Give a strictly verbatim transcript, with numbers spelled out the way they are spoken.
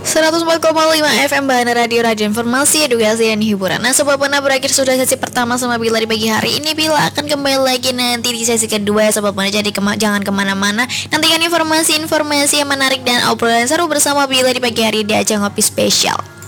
seratus empat koma lima F M Bahana Radio, Radio Informasi, Edukasi, dan Hiburan. Nah Sobat Pona, berakhir sudah sesi pertama sama Bila di pagi hari ini. Bila akan kembali lagi nanti di sesi kedua ya Sobat Pona. Jadi kema- jangan kemana-mana. Nantikan informasi-informasi yang menarik dan obrolan seru bersama Bila di pagi hari di Ajang Ngopi Spesial.